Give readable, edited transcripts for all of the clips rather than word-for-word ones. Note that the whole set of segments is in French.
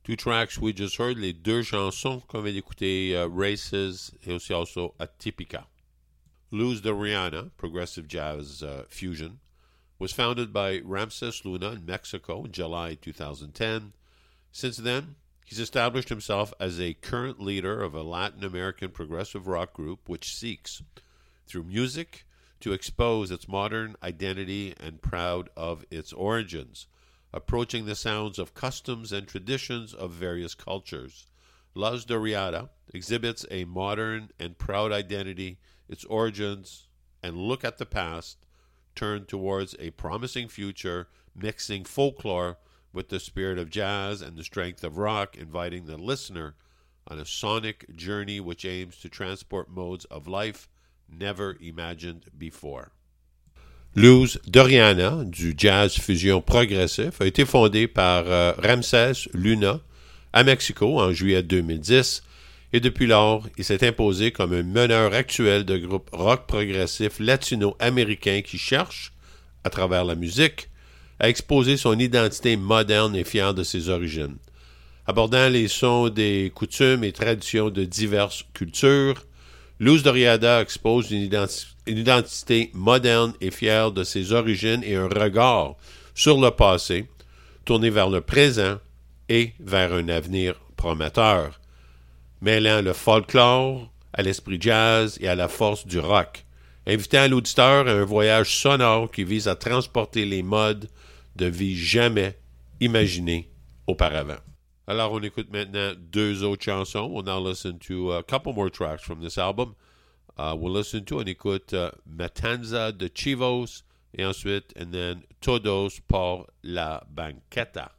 Two tracks we just heard, les deux chansons qu'on vient d'écouter, Races et aussi also Atypica. Luz de Rihanna, progressive jazz fusion, was founded by Ramses Luna in Mexico in July 2010. Since then, he's established himself as a current leader of a Latin American progressive rock group which seeks, through music, to expose its modern identity and proud of its origins, approaching the sounds of customs and traditions of various cultures. Luz de Rihanna exhibits a modern and proud identity, its origins, and look at the past, turned towards a promising future, mixing folklore with the spirit of jazz and the strength of rock, inviting the listener on a sonic journey which aims to transport modes of life never imagined before. Luz de Rihanna, du jazz fusion progressif, a été fondé par Ramses Luna à Mexico en juillet 2010 et depuis lors, il s'est imposé comme un meneur actuel de groupe rock progressif latino-américain qui cherche, à travers la musique, à exposer son identité moderne et fière de ses origines. Abordant les sons des coutumes et traditions de diverses cultures, Luz de Rihanna expose une identité moderne et fière de ses origines et un regard sur le passé, tourné vers le présent et vers un avenir prometteur, mêlant le folklore à l'esprit jazz et à la force du rock, invitant l'auditeur à un voyage sonore qui vise à transporter les modes de vie jamais imaginés auparavant. Alors, on écoute maintenant deux autres chansons. We'll now listen to a couple more tracks from this album. We'll listen to, on écoute Matanza de Chivos et ensuite, and then Todos por la Banqueta.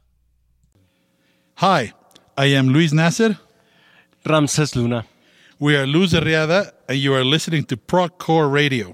Hi, I am Luis Nasser. Ramses Luna. We are Luz de Rihanna, and you are listening to Procore Radio.